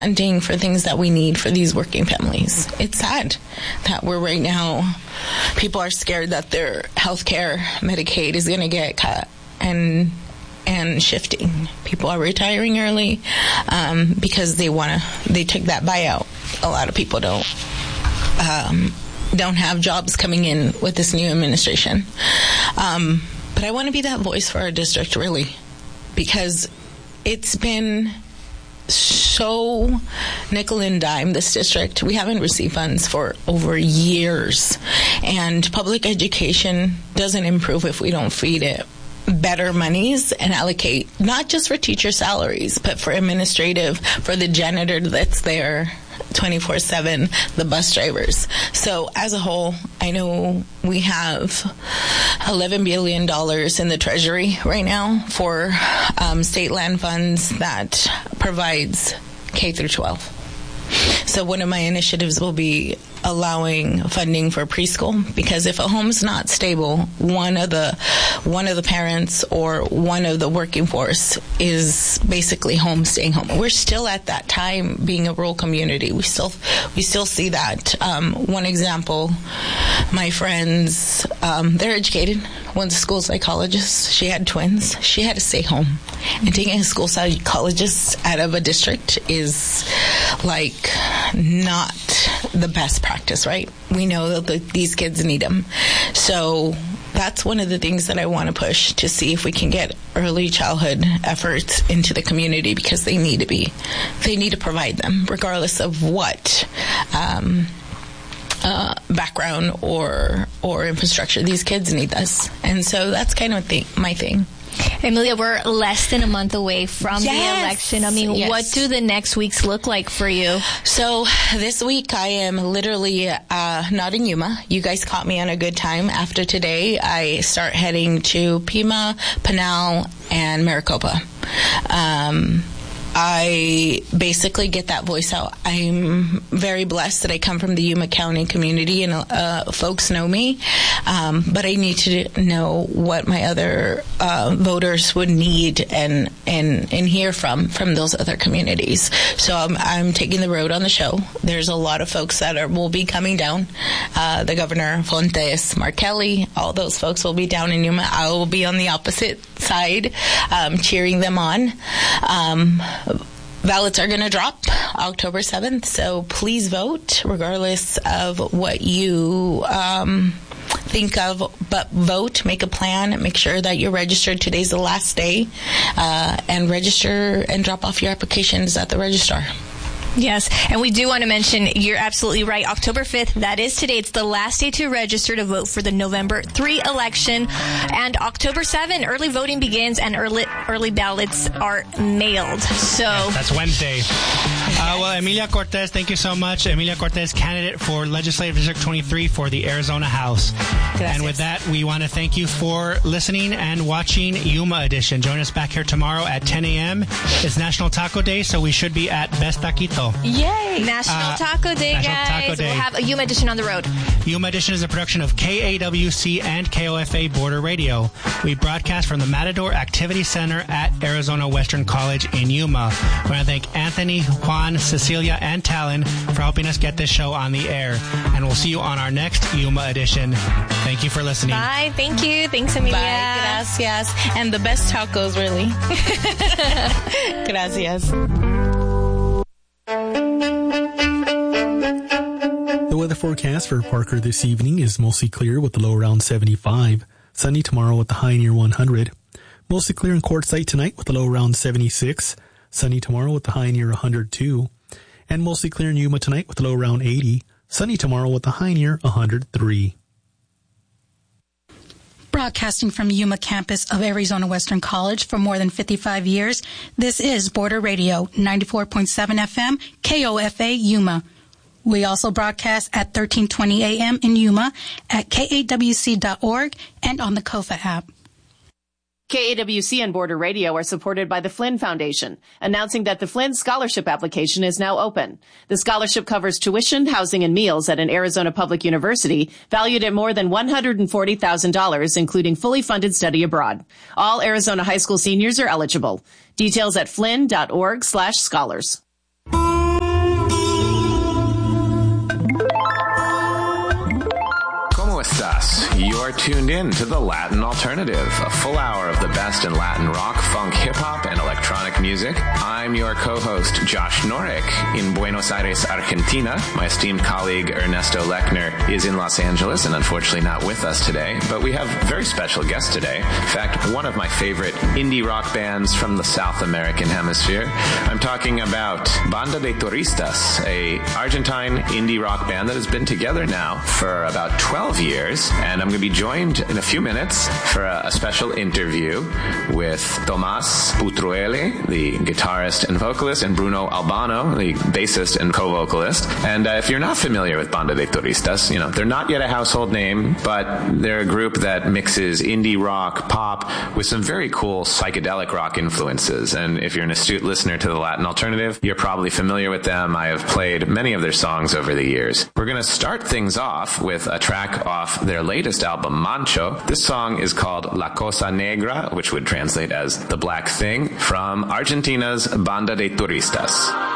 funding for things that we need for these working families. It's sad that we're right now, people are scared that their health care, Medicaid is going to get cut and shifting. People are retiring early because they took that buyout. A lot of people don't have jobs coming in with this new administration. But I want to be that voice for our district, really, because it's been so nickel and dime, this district. We haven't received funds for over years. And public education doesn't improve if we don't feed it better monies and allocate, not just for teacher salaries, but for administrative, for the janitor that's there 24/7, the bus drivers. So as a whole, I know we have $11 billion in the Treasury right now for state land funds that provides K through 12. So one of my initiatives will be allowing funding for preschool, because if a home's not stable, one of the parents or one of the working force is basically staying home. We're still at that time being a rural community. We still see that. One example, my friends, they're educated. One's a school psychologist. She had twins. She had to stay home. And taking a school psychologist out of a district is like not the best practice, right? We know that these kids need them. So that's one of the things that I want to push, to see if we can get early childhood efforts into the community, because they need to provide them regardless of what background or infrastructure. These kids need us. And so that's kind of my thing. Emilia, we're less than a month away from the election. I mean, what do the next weeks look like for you? So this week I am literally not in Yuma. You guys caught me on a good time. After today, I start heading to Pima, Pinal, and Maricopa. I basically get that voice out. I'm very blessed that I come from the Yuma County community, and folks know me, but I need to know what my other voters would need and hear from those other communities. So I'm taking the road on the show. There's a lot of folks that will be coming down. The Governor Fontes, Mark Kelly, all those folks will be down in Yuma. I will be on the opposite side, cheering them on. Ballots are going to drop October 7th, so please vote, regardless of what you think of, but vote, make a plan, make sure that you're registered. Today's the last day, and register and drop off your applications at the registrar. Yes, and we do want to mention, you're absolutely right, October 5th, that is today. It's the last day to register to vote for the November 3 election. And October 7, early voting begins and early ballots are mailed. So that's Wednesday. Well, Emilia Cortez, thank you so much. Emilia Cortez, candidate for Legislative District 23 for the Arizona House. Gracias. And with that, we want to thank you for listening and watching Yuma Edition. Join us back here tomorrow at 10 a.m. It's National Taco Day, so we should be at Best Taquito. Yay! National Taco Day, National guys. Taco Day. We'll have a Yuma Edition on the road. Yuma Edition is a production of KAWC and KOFA Border Radio. We broadcast from the Matador Activity Center at Arizona Western College in Yuma. We want to thank Anthony, Juan, Cecilia, and Talon for helping us get this show on the air. And we'll see you on our next Yuma Edition. Thank you for listening. Bye. Thank you. Thanks, Emilia. Bye. Gracias. And the best tacos, really. Gracias. The weather forecast for Parker this evening is mostly clear with the low around 75. Sunny tomorrow with the high near 100. Mostly clear in Quartzsite tonight with the low around 76. Sunny tomorrow with the high near 102. And mostly clear in Yuma tonight with the low around 80. Sunny tomorrow with the high near 103. Broadcasting from Yuma campus of Arizona Western College for more than 55 years, this is Border Radio, 94.7 FM, KOFA Yuma. We also broadcast at 1320 AM in Yuma, at KAWC.org, and on the KOFA app. KAWC and Border Radio are supported by the Flynn Foundation, announcing that the Flynn Scholarship application is now open. The scholarship covers tuition, housing, and meals at an Arizona public university valued at more than $140,000, including fully funded study abroad. All Arizona high school seniors are eligible. Details at flynn.org/scholars. tuned in to The Latin Alternative, a full hour of the best in Latin rock, funk, hip-hop, and electronic music. I'm your co-host, Josh Norek, in Buenos Aires, Argentina. My esteemed colleague, Ernesto Lechner, is in Los Angeles and unfortunately not with us today, but we have a very special guest today. In fact, one of my favorite indie rock bands from the South American hemisphere. I'm talking about Banda de Turistas, a Argentine indie rock band that has been together now for about 12 years, and I'm going to be joined in a few minutes for a special interview with Tomás Putruele, the guitarist and vocalist, and Bruno Albano, the bassist and co-vocalist. And if you're not familiar with Banda de Turistas, they're not yet a household name, but they're a group that mixes indie rock, pop, with some very cool psychedelic rock influences. And if you're an astute listener to the Latin Alternative, you're probably familiar with them. I have played many of their songs over the years. We're going to start things off with a track off their latest album, Mancho. This song is called La Cosa Negra, which would translate as The Black Thing, from Argentina's Banda de Turistas.